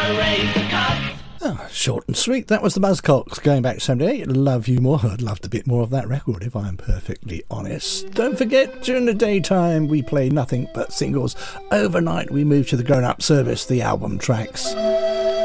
Short and sweet. That was the Buzzcocks going back 78. Love You More. I'd loved a bit more of that record, if I'm perfectly honest. Don't forget, during the daytime we play nothing but singles. Overnight we move to the grown-up service, the album tracks.